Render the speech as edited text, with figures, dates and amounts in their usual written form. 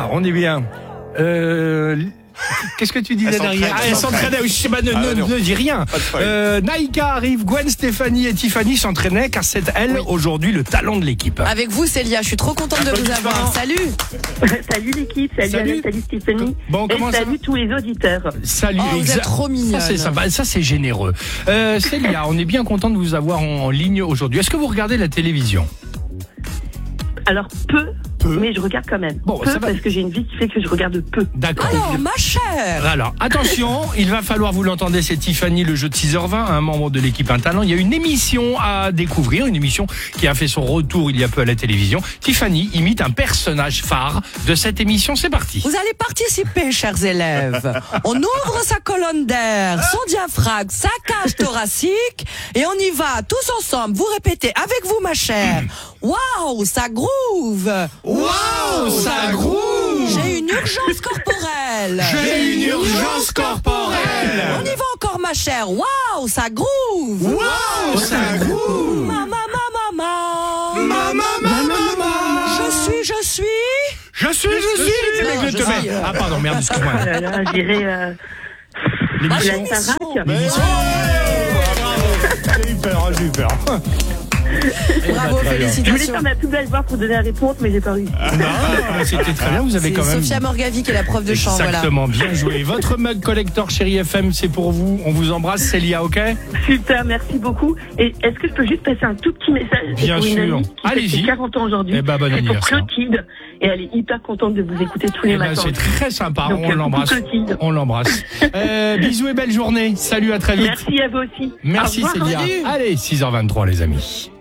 on est bien. Qu'est-ce que tu disais derrière? Elle s'entraînait. Ne dis rien. Naïka arrive, Gwen, Stéphanie et Tiffany s'entraînaient car c'est elle aujourd'hui le talent de l'équipe. Avec vous Célia, je suis trop contente de vous avoir. Salut. Salut l'équipe, salut Annette, salut Stéphanie. Bon, et salut tous les auditeurs. Salut, vous êtes trop mignonne. Ça c'est généreux. Célia, on est bien content de vous avoir en ligne aujourd'hui. Est-ce que vous regardez la télévision? Alors peu, mais je regarde quand même. Bon, parce que j'ai une vie qui fait que je regarde peu. D'accord. Alors, ma chère. Alors, attention, il va falloir, vous l'entendez, c'est Tiffany, le jeu de 6h20, un membre de l'équipe Un Talent. Il y a une émission à découvrir, une émission qui a fait son retour il y a peu à la télévision. Tiffany imite un personnage phare de cette émission. C'est parti. Vous allez participer, chers élèves. On ouvre sa colonne d'air, son diaphragme, sa cage thoracique, et on y va tous ensemble. Vous répétez avec vous, ma chère. Waouh, ça groove. Waouh, ça groove. J'ai une urgence corporelle. J'ai une urgence corporelle. On y va encore, ma chère. Waouh, ça groove. Waouh, ça groove. Maman. Je suis. Ah pardon, merde, excuse-moi. Je dirais L'émission. la Starac. J'ai eu peur. Bravo, Je voulais félicitations. faire ma plus belle voix pour donner la réponse, mais j'ai pas réussi. Non, c'était très bien, vous avez quand même... Sophia Morgavi qui est la prof de chant. Exactement, bien joué. Votre mug collector Chérie FM, c'est pour vous. On vous embrasse, Célia, ok? Super, merci beaucoup. Et est-ce que je peux juste passer un tout petit message Bien pour une sûr. amie qui Allez-y. fait 40 ans aujourd'hui. Eh ben, bon c'est pour anniversaire. Clotilde. Et elle est hyper contente de vous écouter tous les matins. C'est très sympa, Donc, on l'embrasse. On l'embrasse. Bisous et belle journée. Salut, à très vite. Merci à vous aussi. Merci Au revoir. Célia. Allez, 6h23 les amis.